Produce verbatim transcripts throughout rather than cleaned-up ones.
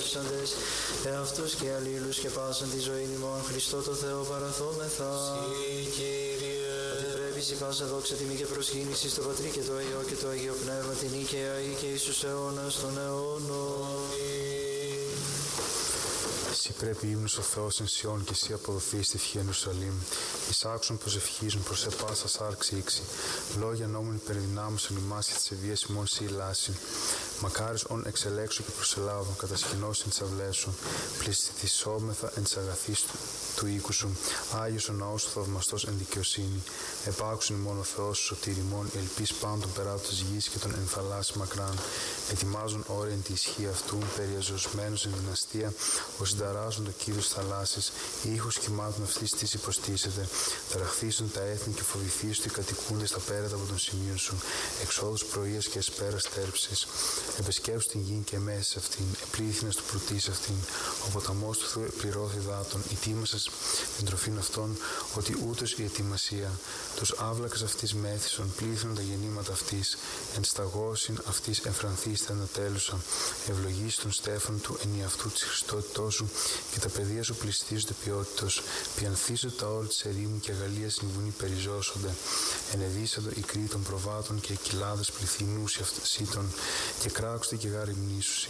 ευλογήσαντες εαυτούς και αλλήλους και πάσαν τη ζωή ημών Χριστό το Θεό παραθόμεθα. Ότι πρέπει η πάσα δόξα τιμή και προσκύνηση στο Πατρί και το Υιό και το Αγίο Πνεύμα την νίκαια ή και εις τους αιώνας των αιώνων. Εσύ πρέπει ύμνος ο Θεός εν Σιών και εσύ αποδοθεί στη ευχή Ιερουσαλήμ. Εις άξον προσευχίζουν προς επάσα σάρξη ήξη. Λόγια νόμων υπερδυνάμωσαν ημάς και τις ευβίες ημών σύ λάση. Μακάρις ον εξελέξω και προσελάβω, κατασκηνώσει εν τις αυλές σου. Πληστηθισόμεθα εν τις αγαθείς του, του οίκου σου. Άγιος ο ναός του θαυμαστός εν δικαιοσύνη. Επάξουν ημών ο Θεός σωτήρ ημών, ελπίς πάντων περάτων της γης και των εν θαλάσσι μακράν. Ετοιμάζουν όρια εν τη ισχύ αυτού, περιαζωσμένους εν δυναστεία, ο συνταράζουν το Κύριος θαλάσσης, οι ήχους κυμάτων αυτής της υποστήσεται. Ταραχθήσουν τα έθνη και φοβηθείς ότι κατοικούνται στα πέρατα από των σημείων σου. Εξόδους πρωίας και εσπέρας τέρψης. Επισκέψου την γη και μέσα σε αυτήν, επλήθυνες του πλουτής αυτήν. Ο ποταμός του Θεού επληρώθη δάτων, ετοίμασες την τροφήν αυτών, ότι ούτως η ετοιμασία. Τους άβλακας αυτής μέθησον, πλήθυνον τα γεννήματα αυτής, εν σταγώσιν αυτής εμφρανθείς ανατέλουσα. Ευλογείς τον στέφαν του εν αυτού της Χριστότητός σου και τα παιδεία σου πληστίζονται ποιότητος. Πιανθίζονται τα όρη της ερήμου και αγαλία στην βουνή περιζώσονται. Ενεδίσαντο οι κρύοι των προβάτων και οι κοιλάδες πληθυνούσι αυτασίτων και κράξτε και γάρι μνήσουσι.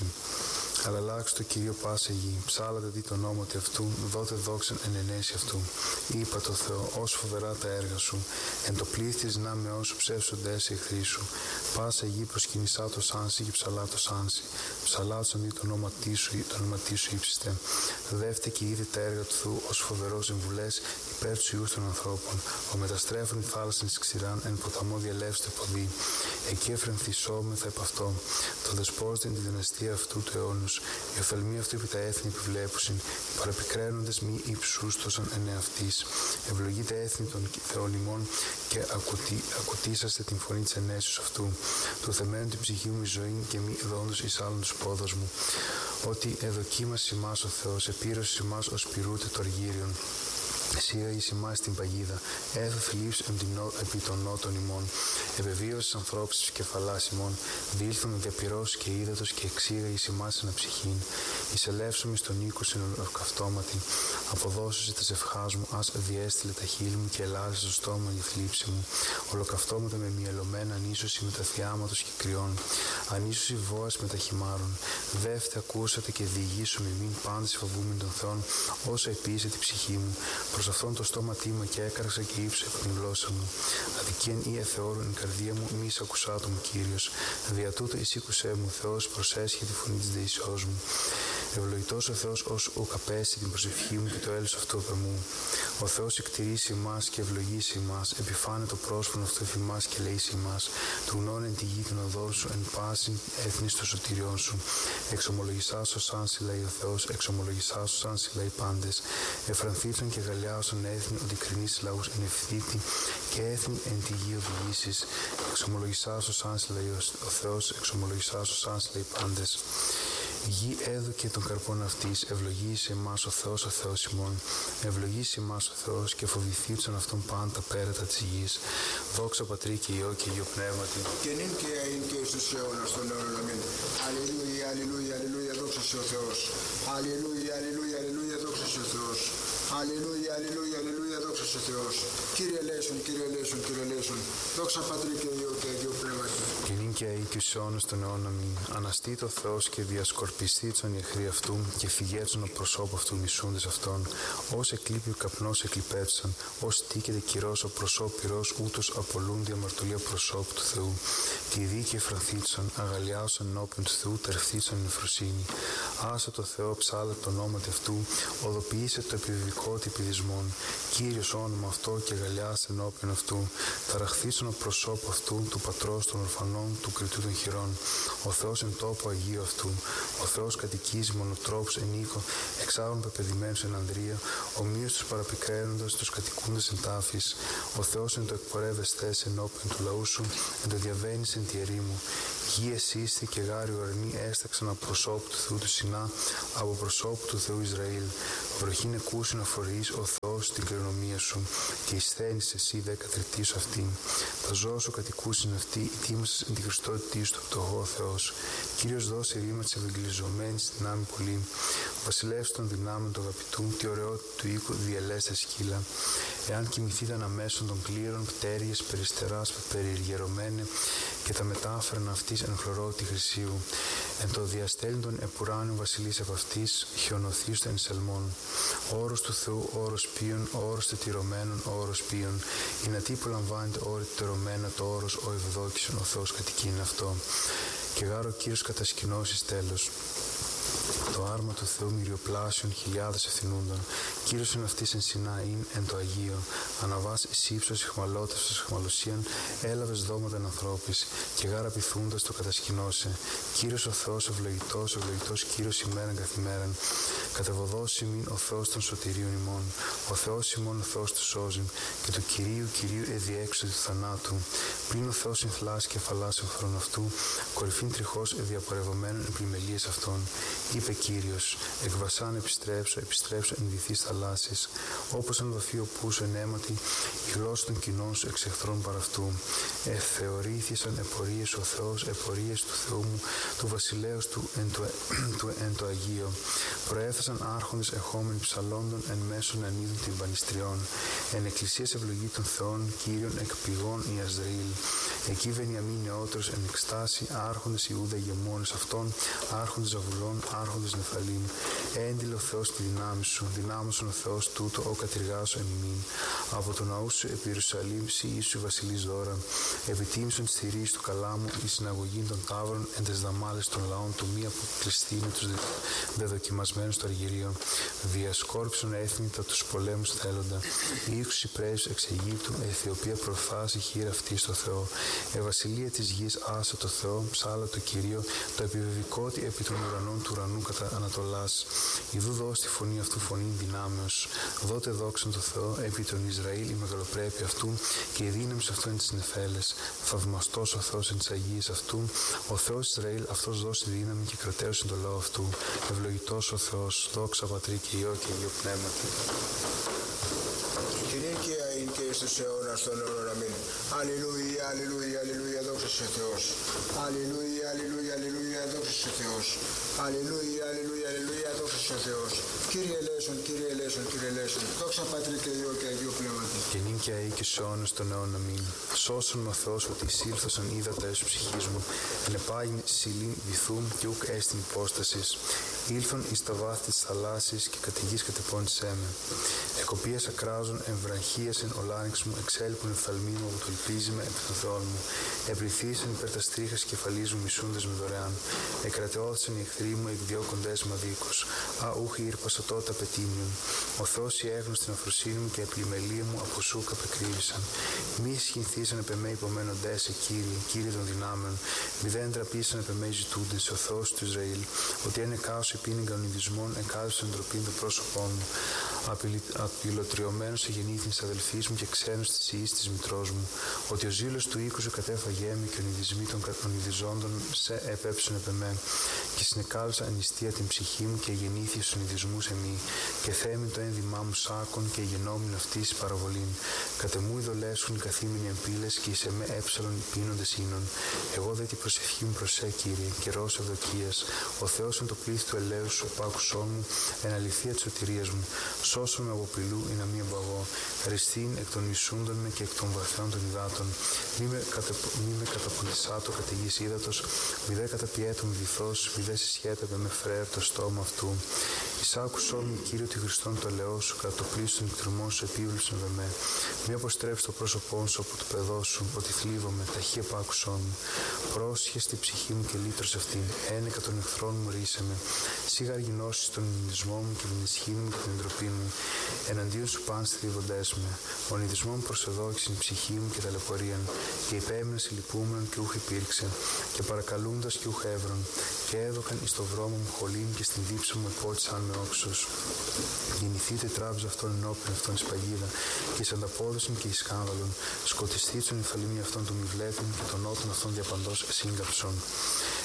Αλλάξτε το Κυρίο πάσα γη, ψάλατε δι τον νόμο αυτού, δότε δόξαν εν ενέση αυτού. Είπα το Θεό, όσο φοβερά τα έργα σου, εν το πλήθης να με όσο ψεύσονται έσαι εχθροί σου. Πάσα γη προσκυνησά το σάνσι και ψαλά το σάνσι. Ψαλάτσον δι το όνομα σου, το όνομα σου ύψιστε. Δεύτε και είδε τα έργα του Θεού, ως φοβερός εμβουλές υπέρ του ιούς των ανθρώπων. Ο μεταστρέφων η θάλασσα της ξηράν, εν ποταμό διαλεύστε ποδί. Εκεί εφρενθισόμεθα επ' αυτό. Το δεσπόζεται τη δυναστεία αυτού του αιώνους. Η οφθαλμή αυτού επί τα έθνη επιβλέπουσιν, οι παραπικραίνοντες μη υψούστοσαν εν εαυτής. Ευλογείτε έθνη των Θεών ημών και ακουτί, ακουτήσαστε την φωνή της ενέσεως αυτού. Του θεμένου την ψυχή μου η ζωή και μη δόντος εις άλλον τους πόδος μου. Ότι εδοκίμασε ημάς ο Θεός, επήρωσε ημάς ως πυρούτε το αργύριον. Σίγα εις ημάς την παγίδα, έθω θλίψη επί των νότων ημών. Επεβίωσες ανθρώπους της κεφαλάς ημών, δήλθον με διαπυρός και ύδατος και εξήγα εις ημάς αναψυχήν. Εισελεύσομαι στον οίκο συνολοκαυτώματι, αποδώσωσε τα ζευχάς μου, ας διέστειλε τα χείλη μου και ελάρισε το στόμα η θλίψη μου. Ολοκαυτώματα με μυελωμένα ανίσωση με τα θιάματος και κρυών, ανίσωση βόας με τα χυμάρων. Δεύτε, ακούσατε και διηγήσου με μην πάντες φοβούμεν των Θεών, όσο επίησε την ψυχή μου. Προς αυτόν το στόμα τίμα και έκραξα και ύψε από την γλώσσα μου. Αδικίαν ή εθεώρου εν καρδία μου, μη σ' ακουσάτο μου Κύριος. Δια τούτο εισήκουσέ μου, Θεός, προσέσχε τη φωνή της δεησός μου. Ευλογητός ο Θεός ως ουκ απέστη την προσευχή μου και το έλεος αυτού μου. Ο Θεός εκτηρήσει εμάς και ευλογήσει εμάς, επιφάνε το πρόσωπο αυτού εφημάς και λέησε εμάς. Του γνών εν τη γη την οδό σου, εν πάση έθνη στο σωτηριόν σου. Εξομολογησάσω σαν συλλέει ο Θεός, εξομολογησάσω σαν συλλέει πάντες. Εφρανθήθων και γαλιάσων έθνη, ότι κρινείς λαούς εν ευθύτη και έθνη εν τη γη οδηγήσεις. Εξομολογησάσω σαν συλλέει ο Θεός, εξομολογησάσω σαν συλλέει πάντες. Γη έδωκε των καρπών αυτής, ευλογήσει εμάς ο Θεός, ο Θεός ημών. Ευλογήσει εμάς ο Θεός και φοβηθήσαν αυτόν πάντα πέρατα της γης. Δόξα Πατρί και Υιό και Υιό Πνεύματι. Και νυν και αΐν και εις τους αιώνας των αιώνων. Αμήν. Αλληλούια, αλληλούια, αλληλούια, δόξα σε ο Θεός. Αλληλούια, αλληλούια, αλληλούια, δόξα σε ο Θεός. Αλληλούια, αλληλούια, αλληλούια, δόξα σε ο Θεός. Κύριε ελέησον, Κύριε ελέησον, Κύριε ελέησον. Δόξα Πατρί και Υιό και Υιό Πνεύματι. Και νυν και αΐν και εις αιώνας των αιώνων. Αμήν. Αναστήτω ο Θεός και διασκορπιστεί των εχθροί αυτού και φυγέτσον ο προσώπου αυτού μισούντες αυτών. Ως εκλείπει ο καπνός εκλειπέτσαν, ως τίκεται κυρός ο προσώπηρος, ούτως απολούν διαμαρτωλία προσώπου του Θεού. Και οι δίκαιοι φρανθήτσαν, αγαλιάσαν ενώπιον του Θεού, τερφθήτσαν νεφροσύνη. Άσε το Θεό ψάλε το όνομα αυτού, οδοποιήσε το επιβεβικό τυπιδισμόν. Κύριος όνομα αυτό και αγαλιάσε ενώπιον αυτού. Ταραχθήσαν ο προσώπου αυτού, του πατρός των ορφανών, του κριτού των χειρών. Ο Θεός εν τόπο Αγίου αυτού. Ο Θεός κατοικίζει μονοτρόπους εν οίκο, εξάγων πεπαιδημένους εν ανδρεία, ομοίως τους παραπικραίνοντας, τους κατοικούντες εν τάφης. Ο Θεός εν το εκπορεύεστες ενώπιον του λαού σου, εν το διαβαίνεις εν τη ερήμου. Γη εσύστη και γάρι ορεινή έσταξαν από προσώπου του Θεού του Σινά από προσώπου του Θεού Ισραήλ. Βροχήν εκούσιν αφορείς ο Θεός την κληρονομία σου και εισθένεις εσύ δέκα τριτής αυτήν. Τα ζώα σου κατοικούσιν αυτή, ετοίμασες εν τη Χριστότητή σου το πτωχό Θεός. Κύριος δώσει ρήμα της ευαγγελιζομένης δυνάμει πολύ. Βασιλεύς των δυνάμεων του αγαπητού, τη ωραιότητα του οίκου διελέστε σκύλα. Εάν κοιμηθείτε αναμέσων των κλήρων, πτέρυγες περιστεράς περιεργερωμένε και τα μετάφεραν αυτής εν χλωρώτη χρυσίου. Εν το διαστέλν των επουράνιων βασιλείς επ' αυτής, χιονοθύστο εν σελμών. Ο όρος του Θεού, όρος ποιον, ο όρος τετυρωμένων, ο όρος ποιον. Η να τι που λαμβάνεται όρη τετυρωμένα, το όρος ο ευδόκησον, ο Θεός κατοικήν αυτό. Και γάρο Κύριος κατασκηνώσεις τέλος. Το άρμα του Θεού μυριοπλάσιων χιλιάδες ευθυνούντων. Κύριος εν αυτής εν Σινά ειν εν το Αγίο. Αναβάς εις ύψος ηχμαλώτευσος ηχμαλωσίαν, έλαβες δώματα εν ανθρώπης, και γάρα πειθούντας το κατασκηνώσε. Κύριος ο Θεός ευλογητός, ευλογητός Κύριος ημέραν καθημέραν. Κατεβοδώσει ημίν ο Θεός των σωτηρίων ημών. Ο Θεός ημών ο Θεός του σώζειν, και του Κυρίου Κυρίου εδιέξοδη του θανάτου. Πλην ο Θεός συνθλάσει κεφαλάς εν χρόνο αυτού, κορυφήν τριχώς εδιαπορευομένων εν πλημελίες αυτών. Είπε Κύριος, εκ βασάν επιστρέψω, επιστρέψω εν βυθείς θαλάσσης, όπως αν βαφεί ο πούς εν αίματι, η γλώσσα των κοινών σου εξ εχθρών παρ' αυτού. Εθεωρήθησαν επορίες ο Θεός, επορίες του Θεού μου, του βασιλέως του εν το, του, εν το Αγίο. Προέφθασαν άρχοντες εχόμενοι ψαλόντων εν μέσων ανίδων την πανιστριών, εν εκκλησίας ευλογή των Θεών, Κύριων εκ πηγών Ιασδρήλ. Εκεί Βενιαμίν νεότερος εν εκστάση, άρχοντες Ιούδα ηγεμόνες αυτών, άρχοντες Ζαβουλών, άρχοντες Νεφαλήμ. Έντιλε ο Θεός τη δυνάμει σου, δυνάμωσον ο Θεός τούτο, ο κατηργάσου εν ημίν. Από το ναού σου επί Ιερουσαλήμ, σοι ίσου βασιλείς δώρα. Επιτίμησον τη θηρίες του καλάμου, η συναγωγή των τάβρων εν τες δαμάλες των λαών του, μία που κλειστεί με τους δεδοκιμασμένους του αργυρίων. Διασκόρψον έθνη τα τους πολέμους θέλοντα. Η ύξου Ιπρέους εξ Αιγύπτου, Αιθιοπία προφάσει χείρα αυτή στο Θεό. Ε βασιλεία της γης άσα το Θεό, ψάλα το Κυρίο, το επιβεβικότη επί των ουρανών του ουρανού κατά Ανατολάς. Ιδού δώσει τη φωνή αυτού φωνή δυνάμεως. Δότε δόξαν το Θεό επί τον Ισραήλ η μεγαλοπρέπεια αυτού και η δύναμη αυτού εν τις νεφέλες. Θαυμαστός ο Θεός εν τις αγίες αυτού. Ο Θεός Ισραήλ αυτός δώσει δύναμη και κρατέωσε τον λαό αυτού. Ευλογητός ο Θεός, δόξα Πατρί και Υιό και Αγίο Πνεύματι. Την οίκαια είναι και στους αιώνας των αιώνων. Αμήν. Αλληλούια, αλληλούια, αλληλούια, δόξα σε Θεός. Αλληλούια, αλληλούια, αλληλούια, δόξα σε Θεός. Αλληλούια, αλληλούια, αλληλούια, δόξα σε Θεός. Κύριε ελέησον, Κύριε ελέησον, Κύριε ελέησον. Δόξα Πατρί και Υιό και Αγίο Πνεύματι. Και νυν και αεί και στους αιώνας των αιώνων. Αμήν. Σώσον με ο Θεός ότι εισήλθωσαν ύδατα εις ψυχής μου. Ενεπάγην σιλήν βυθούμ και ουκ έστιν υπόστασης. Ήλθον εις τα βάθη της θαλάσσης και κατηγής κατεπώνησέ με. Εκοπίας ακράζων εμβραχίας εν ο λάριγξ μου, εξέλπουν εφθαλμοί μου που το ελπίζει με επί των Θεών μου. Ευρυθήσαν υπέρ τα στρίχας κεφαλής μου μισούντες με δωρεάν. Εκρατεώθησαν οι εχθροί μου, εκδιώκοντές με αδίκως. Α, ούχοι ήρπασα τότε απαιτήμιον. Ο Θεός η έγνωση στην αφροσύνη μου και η πλημελία μου από σου καπεκρύβησαν. Μη ισχυνθήσαν επ' εμέ υπομένοντές σε Κύριε, Κύριε των δυνάμεων. Μη δεν τραπήσαν επ' εμέ ζητούντες ο Θεός του Ισραήλ. Ότι ένα κάος επίνην κανονιδισμών εγκάλυψαν ντροπήν το πρόσωπό μου. Απειλωτριωμένος εγεννήθην αδελφής μου και ξένος της ιής της μητρός μου. Ότι ο ζήλος του οίκου σου κατέφαγέ με και ο νηδισμοί των κατονηδιζόντων σε επέψουν επ' εμέ. Και συνεκάλυψα ανιστία την ψυχή μου και γεννήθη στους νηδισμούς εμεί. Και θέμην το ένδυμά μου σάκων και γεννόμην αυτής παραβολήν. Κατεμού ειδολέσχουν οι καθήμενοι εμπίλες και εις εμέ έψαλον πίνοντες ίνων. Εγώ δε την προσευχή μου προς σε, Κύριε, καιρός ευδοκίας. Ο Θεός εν το πλήθη του ελέους σου, επάκουσόν μου, εν αληθεία της σωτηρίας μου. Σώσον με από πυλού ή να μην εμπαγώ. Αριστείν εκ των μισούντων με και εκ των βαθιών των υδάτων. Μη με, κατε, με καταπολισάτω κατ' γης ύδατος, μη δε καταπιέτω με βυθός, μη δε συσχέτευε με φρέρ το στόμα αυτού. Εισάκουσόν μου, Κύριο, τη Χριστόν το ελαιό σου, κατά το πλήθος των εκτριμών σου επίβλεψαν με με. Μη αποστρέψει το πρόσωπό σου από το παιδό σου, ότι θλίβομαι, ταχύ επάκουσόν μου. Πρόσχε στη ψυχή μου και λύτρωσε αυτήν. Ένεκα των εχθρών μου ρίσε με. Σίγαρ γινώσεις τον νηδισμό μου και την ισχύ μου και την ντροπή μου. Εναντίον σου πάνε στριβοντές με. Ο νηδισμό μου προσεδόχησε την ψυχή μου και ταλαιπωρίαν. Και υπέμεινε λυπούμενον και ούχ υπήρξε. Και παρακαλούντας και ούχ έβρον. Και έδωκαν εις το βρώμα μου χολήν και στην δίψα μου επότισαν με όξος. Γεννηθείτε τράπεζα αυτών ενώπιον αυτών εις παγίδα. Και εις ανταπόδοσιν και εις σκάνδαλον. Σκοτιστήτσον η φαλμή αυτών του μη βλέπουν και των νότων αυτών διαπαντός σύγκαψον.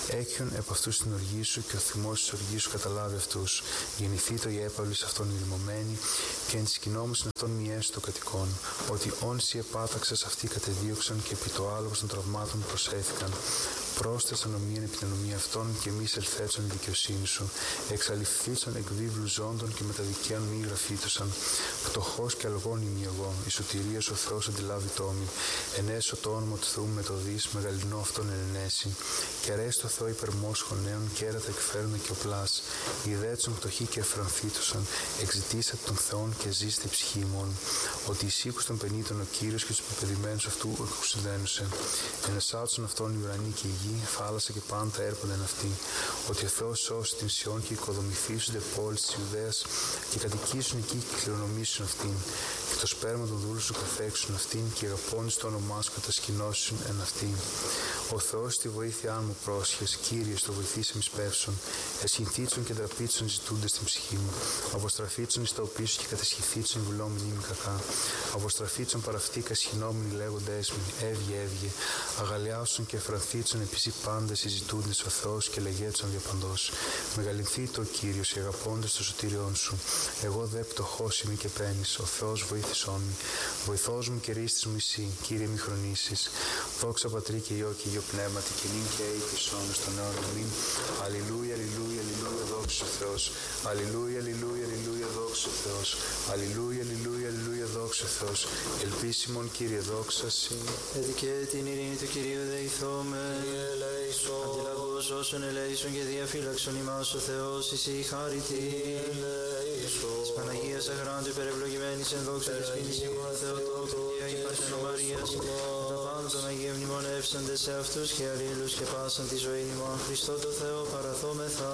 Έκιον επ' αυτούς την οργή σου και ο θυμός της οργής σου καταλάβει αυτούς. Γεννηθεί το η έπαυλη σε αυτόν ηρημωμένη και εν της κοινόμησιν αυτόν μη έστω κατοικών. Ότι όν σοι επάταξες αυτοί κατεδίωξαν και επί το άλογος των τραυμάτων προσέθηκαν. Πρόσθεσαν ομοίαν επί την ομοία αυτών και εμείς ελθέτσον η δικαιοσύνη σου. Εξαλειφθήσαν εκ βίβλου ζώντων και μετα δικαίων μη γραφήτωσαν. Πτωχός και αλγών ημι εγώ, η σωτηρίας ο Θεός αντιλάβει τόμη. Ενέσω το όνομα του Θεού με το δις, μεγαλυνό αυτόν ενενέσει. Και αρέσει το Θεό υπερμόσχων νέων, κέρατα εκφέρουν και οπλάς. Ιδέτσον πτωχοί και εφρανθήτωσαν, εξητήσατε τον Θεόν και ζήστε ψυχή ημών. Ότι εις οίκους των πενήτων ο Κύριος και τους πεπαιδημένους αυτού εκουσιδένουσε. Ενεσάτσον αυτόν η ουρανή και η γη, θάλασσα και πάντα έρχονται εν αυτή. Ότι ο Θεός σώσει την Σιών και οικοδομηθήσονται πόλεις της Ιουδαίας και κατοικήσουν εκεί και κληρονομήσουν αυτήν. Και το σπέρμα των δούλων σου καθέξουν αυτήν και αγαπώντας το όνομά σου κατασκηνώσουν εν αυτήν. Ο Θεός τη βοήθειά μου πρόσχες, Κύριε, στο βοηθήσεμ εις πεύσον. Εσχυνθήτσον και δραπήτσον ζητούνται στην ψυχή μου. Αβοστραφήτσον εις τα οπίσου και κατασχηθήτσον βουλόμην ήμι κακά. Αβοστραφήτσον παραυτήκα σχηνόμενοι λέγοντές μου, έβγε, έβγε. Αγαλιάσον και εφρανθήτσον επίση πάντα συζητούντες ο Θεός και λεγέτσον διαπαντός. Μεγαλυνθείτε ο Κύριος, οι αγαπώντες το σωτήριόν σου. Εγώ δε πτωχός είμαι και πένης, ο Θεός βοήθησόν με. Βοηθός μου και ρίστης μου εσύ, Κύριε μη χρονίσεις. Δόξα Πατρί και Υιό και Υιό Πνεύματι και νυν και αεί και σώνος των αιώνων αμήν. Αλληλούια, αλληλούια, αλληλούια, δόξα ο Θεός. Αλληλούια, αλληλούια, αλληλούια, δόξα ο Θεός. Αλληλούια, αλληλούια, αλληλούια, δόξα ο Θεός. Ελπίσιμον Κύριε, δόξα σοι. Έτσι και την ειρήνη του Κυρίου δεηθώμε. Αντιλαβούς όσων ελέησον και διαφύλαξον ημάς ο Θεός εις η χάρητη. Της Παναγίας Αγράντου υπερευλογημένης εν δόξα της πίνης ημών Θεοτόκου και Αγιπάσεων Μαρίας. Τα πάντα των Αγίων μνημονεύσαντες σε αυτούς και αλλήλους και πάσαν τη ζωή ημών Χριστό το Θεό παραθόμεθα.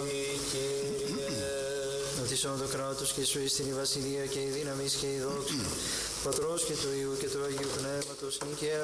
Ότι σώμα το κράτος και σου εις την η βασιλεία και η δύναμις και η δόξα. Πατρός και του Υιού και του Αγίου Πνεύματος νικαία